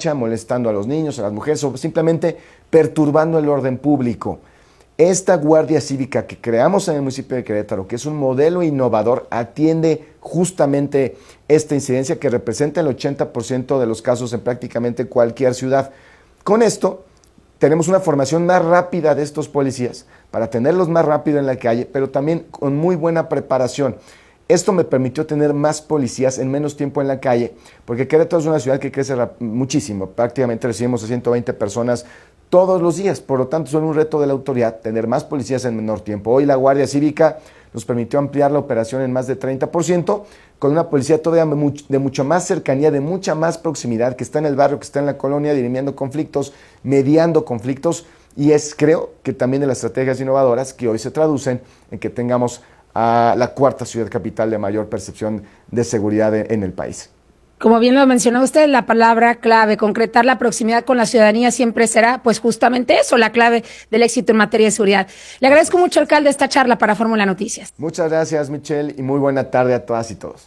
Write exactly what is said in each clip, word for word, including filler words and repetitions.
cancha, molestando a los niños, a las mujeres o simplemente perturbando el orden público. Esta Guardia Cívica que creamos en el municipio de Querétaro, que es un modelo innovador, atiende justamente esta incidencia que representa el ochenta por ciento de los casos en prácticamente cualquier ciudad. Con esto tenemos una formación más rápida de estos policías para tenerlos más rápido en la calle, pero también con muy buena preparación. Esto me permitió tener más policías en menos tiempo en la calle, porque Querétaro es una ciudad que crece muchísimo. Prácticamente recibimos a ciento veinte personas todos los días, por lo tanto es un reto de la autoridad tener más policías en menor tiempo. Hoy la Guardia Cívica nos permitió ampliar la operación en más de treinta por ciento, con una policía todavía de mucho más cercanía, de mucha más proximidad, que está en el barrio, que está en la colonia, dirimiendo conflictos, mediando conflictos, y es, creo, que también de las estrategias innovadoras que hoy se traducen en que tengamos a la cuarta ciudad capital de mayor percepción de seguridad en el país. Como bien lo mencionó usted, la palabra clave, concretar la proximidad con la ciudadanía siempre será, pues justamente eso, la clave del éxito en materia de seguridad. Le agradezco mucho, alcalde, esta charla para Fórmula Noticias. Muchas gracias, Michelle, y muy buena tarde a todas y todos.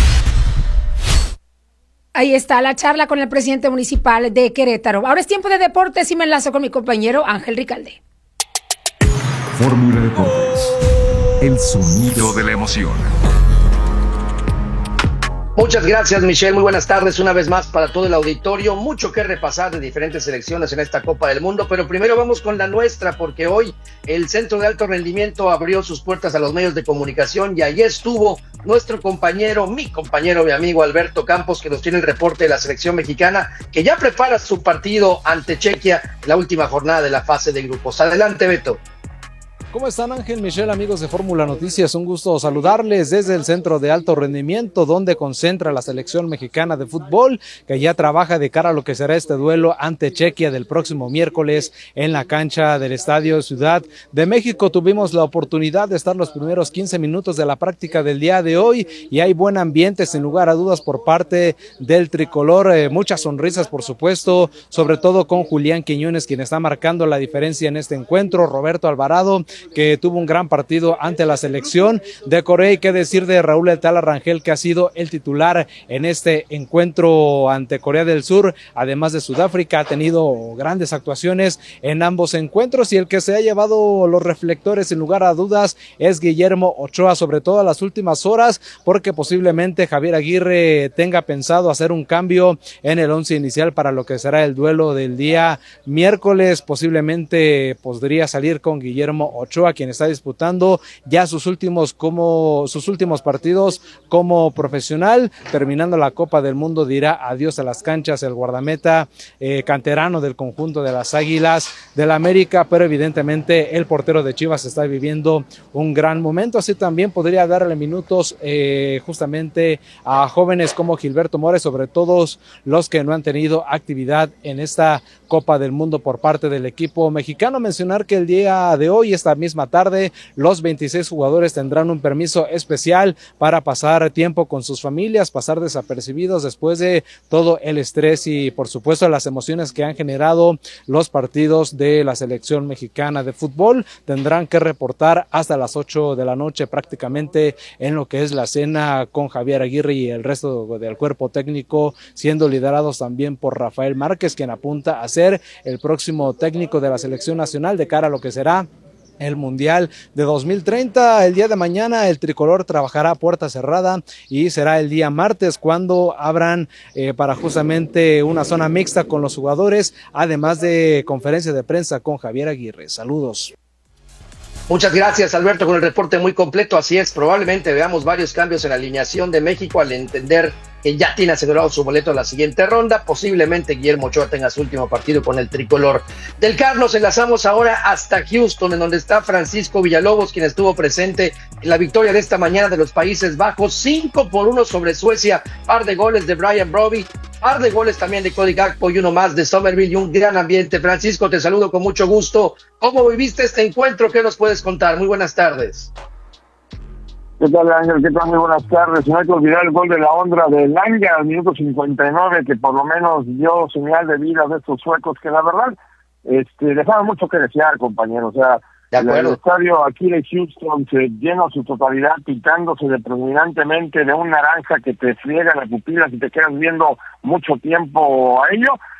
Ahí está la charla con el presidente municipal de Querétaro. Ahora es tiempo de deportes y me enlazo con mi compañero Ángel Ricalde. Fórmula Deportes, el sonido de la emoción. Muchas gracias, Michelle. Muy buenas tardes una vez más para todo el auditorio. Mucho que repasar de diferentes selecciones en esta Copa del Mundo, pero primero vamos con la nuestra, porque hoy el Centro de Alto Rendimiento abrió sus puertas a los medios de comunicación y allí estuvo nuestro compañero, mi compañero, mi amigo Alberto Campos, que nos tiene el reporte de la selección mexicana, que ya prepara su partido ante Chequia en la última jornada de la fase de grupos. Adelante, Beto. ¿Cómo están, Ángel, Michelle, amigos de Fórmula Noticias? Un gusto saludarles desde el Centro de Alto Rendimiento, donde concentra la selección mexicana de fútbol, que ya trabaja de cara a lo que será este duelo ante Chequia del próximo miércoles en la cancha del Estadio Ciudad de México. Tuvimos la oportunidad de estar los primeros quince minutos de la práctica del día de hoy y hay buen ambiente, sin lugar a dudas, por parte del tricolor. Eh, muchas sonrisas, por supuesto, sobre todo con Julián Quiñones, quien está marcando la diferencia en este encuentro, Roberto Alvarado, que tuvo un gran partido ante la selección de Corea, y qué decir de Raúl El Tala Rangel, que ha sido el titular en este encuentro ante Corea del Sur, además de Sudáfrica. Ha tenido grandes actuaciones en ambos encuentros y el que se ha llevado los reflectores sin lugar a dudas es Guillermo Ochoa, sobre todo en las últimas horas, porque posiblemente Javier Aguirre tenga pensado hacer un cambio en el once inicial para lo que será el duelo del día miércoles. Posiblemente podría salir con Guillermo Ochoa, quien está disputando ya sus últimos como sus últimos partidos como profesional. Terminando la Copa del Mundo dirá adiós a las canchas el guardameta eh, canterano del conjunto de las Águilas del la América, pero evidentemente el portero de Chivas está viviendo un gran momento. Así también podría darle minutos eh, justamente a jóvenes como Gilberto Mores, sobre todo los que no han tenido actividad en esta Copa del Mundo por parte del equipo mexicano. Mencionar que el día de hoy, esta misma tarde, los veintiséis jugadores tendrán un permiso especial para pasar tiempo con sus familias, pasar desapercibidos después de todo el estrés y por supuesto las emociones que han generado los partidos de la selección mexicana de fútbol. Tendrán que reportar hasta las ocho de la noche prácticamente en lo que es la cena con Javier Aguirre y el resto del cuerpo técnico, siendo liderados también por Rafael Márquez, quien apunta a ser el próximo técnico de la selección nacional de cara a lo que será el Mundial de dos mil treinta. El día de mañana el tricolor trabajará a puerta cerrada y será el día martes cuando abran eh, para justamente una zona mixta con los jugadores, además de conferencia de prensa con Javier Aguirre. Saludos. Muchas gracias, Alberto, con el reporte muy completo. Así es, probablemente veamos varios cambios en la alineación de México al entender que ya tiene asegurado su boleto a la siguiente ronda. Posiblemente Guillermo Ochoa tenga su último partido con el tricolor. Del C A R nos enlazamos ahora hasta Houston, en donde está Francisco Villalobos, quien estuvo presente en la victoria de esta mañana de los Países Bajos, cinco por uno sobre Suecia, par de goles de Brian Brobby, par de goles también de Cody Gakpo y uno más de Somerville, y un gran ambiente. Francisco, te saludo con mucho gusto. ¿Cómo viviste este encuentro? ¿Qué nos puedes contar? Muy buenas tardes. ¿Qué tal, Ángel? ¿Qué tal? Muy buenas tardes. No hay que olvidar el gol de la Ondra de Langa al minuto cincuenta y nueve, que por lo menos dio señal de vida de estos suecos, que la verdad este, dejaban mucho que desear, compañero. O sea, el, el estadio aquí de Houston se llena su totalidad, picándose determinantemente de un naranja que te friega las pupilas y te quedas viendo mucho tiempo a ello.